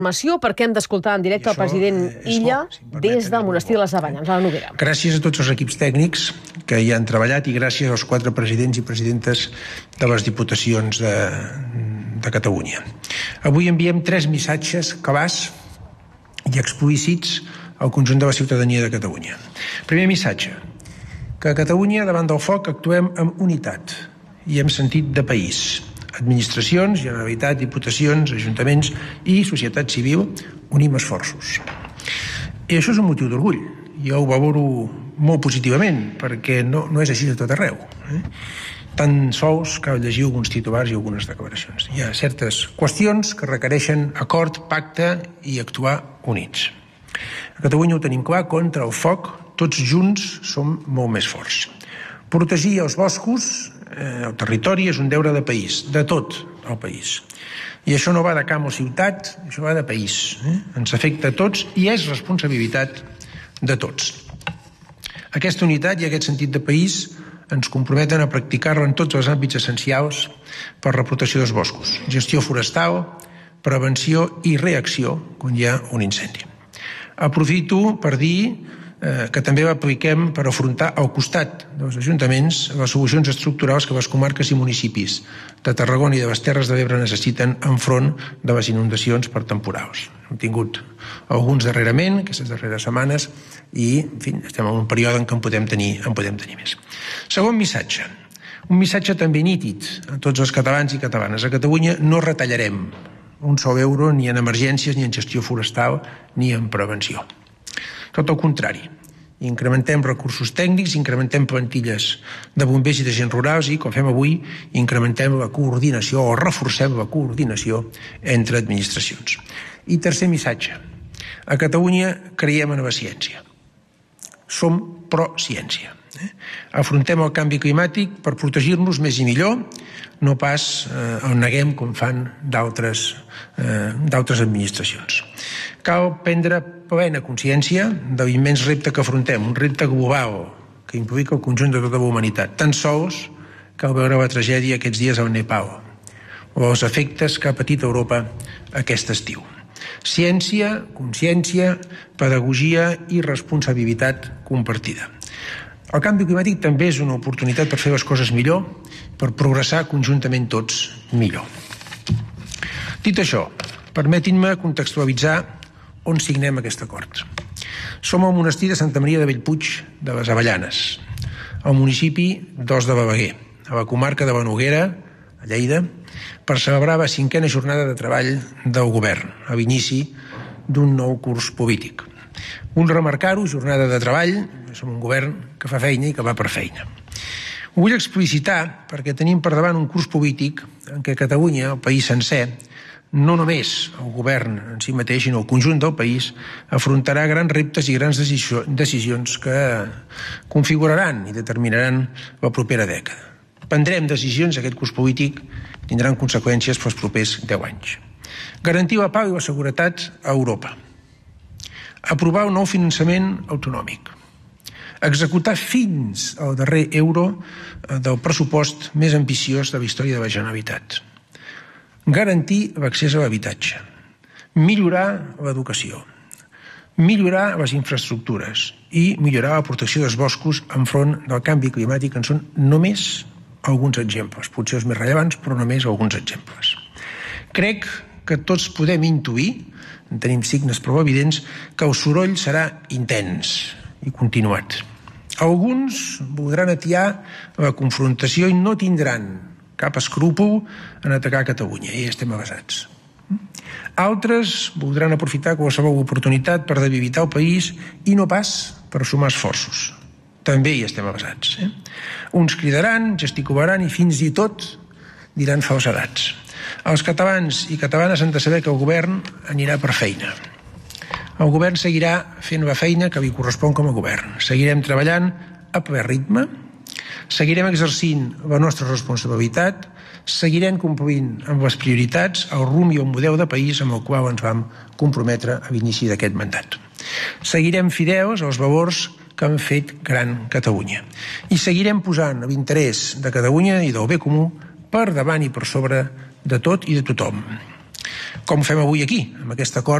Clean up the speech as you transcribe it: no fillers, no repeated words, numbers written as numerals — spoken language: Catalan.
Informació perquè hem d'escoltar en directe el president Illa des del monestir de les Avellans, a la Noguera. Gràcies a tots els equips tècnics que hi han treballat i gràcies als 4 presidents i presidentes de les diputacions de Catalunya. Avui enviem 3 missatges clars i explícits al conjunt de la ciutadania de Catalunya. Primer missatge, que a Catalunya davant del foc actuem amb unitat i amb sentit de país. Administracions, Generalitat, Diputacions, Ajuntaments i societat civil unim esforços. I això és un motiu d'orgull. Jo ho valoro molt positivament, perquè no és així de tot arreu. Tan sols cal llegir alguns titulars i algunes declaracions. Hi ha certes qüestions que requereixen acord, pacte i actuar units. A Catalunya ho tenim clar, contra el foc, tots junts som molt més forts. Protegir els boscos, el territori, és un deure de país, de tot el país. I això no va de camp o ciutat, això va de país. Ens afecta a tots i és responsabilitat de tots. Aquesta unitat i aquest sentit de país ens comprometen a practicar-la en tots els àmbits essencials per la protecció dels boscos. Gestió forestal, prevenció i reacció quan hi ha un incendi. Aprofito per dir que també l'apliquem per afrontar al costat dels ajuntaments les solucions estructurals que les comarques i municipis de Tarragona i de les Terres de l'Ebre necessiten enfront de les inundacions per temporals. Hem tingut alguns darrerament, aquestes darreres setmanes, i en fi, estem en un període en què en podem tenir més. Segon missatge, un missatge també nítid a tots els catalans i catalanes. A Catalunya no retallarem un sol euro ni en emergències, ni en gestió forestal, ni en prevenció. Tot el contrari, incrementem recursos tècnics, incrementem plantilles de bombers i d'agents rurals i, com fem avui, incrementem la coordinació o reforcem la coordinació entre administracions. I tercer missatge, a Catalunya creiem en la ciència. Som pro-ciència. Afrontem el canvi climàtic per protegir-nos més i millor, no pas el neguem com fan d'altres administracions. Cal prendre plena consciència de l'immens repte que afrontem, un repte global que implica el conjunt de tota la humanitat. Tan sols cal veure la tragèdia aquests dies al Nepal o els efectes que ha patit Europa aquest estiu. Ciència, consciència, pedagogia i responsabilitat compartida. El canvi climàtic també és una oportunitat per fer les coses millor, per progressar conjuntament tots millor. Dit això, permetin-me contextualitzar on signem aquest acord. Som al monestir de Santa Maria de Bellpuig de les Avellanes, al municipi d'Os de Balaguer, a la comarca de la Noguera, a Lleida, per celebrar la 5a jornada de treball del govern, a l'inici d'un nou curs polític. Vull remarcar-ho, jornada de treball, som un govern que fa feina i que va per feina. Ho vull explicitar perquè tenim per davant un curs polític en què Catalunya, el país sencer, no només el govern en si mateix, sinó el conjunt del país, afrontarà grans reptes i grans decisions que configuraran i determinaran la propera dècada. Prendrem decisions, aquest curs polític tindran conseqüències pels propers 10 anys. Garantir la pau i la seguretat a Europa. Aprovar un nou finançament autonòmic. Executar fins al darrer euro del pressupost més ambiciós de la història de la Generalitat. Garantir l'accés a l'habitatge. Millorar l'educació. Millorar les infraestructures i millorar la protecció dels boscos enfront del canvi climàtic, en són només alguns exemples, potser els més rellevants, però només alguns exemples. Crec que tots podem intuir, en tenim signes prou evidents, que el soroll serà intens i continuat. Alguns voldran atiar la confrontació i no tindran cap escrúpol en atacar Catalunya, i estem avasats. Altres voldran aprofitar qualsevol oportunitat per debilitar el país i no pas per sumar esforços. També hi estem avasats. Uns cridaran, gesticularan i fins i tot diran falsedats. Els catalans i catalanes han de saber que el govern anirà per feina. El govern seguirà fent la feina que li correspon com a govern. Seguirem treballant a ple ritme, seguirem exercint la nostra responsabilitat, seguirem complint amb les prioritats, el rumb i el model de país amb el qual ens vam comprometre a l'inici d'aquest mandat. Seguirem fidels als valors que han fet gran Catalunya. I seguirem posant l'interès de Catalunya i del bé comú per davant i per sobre de tot i de tothom. com ho fem avui aquí, amb aquest acord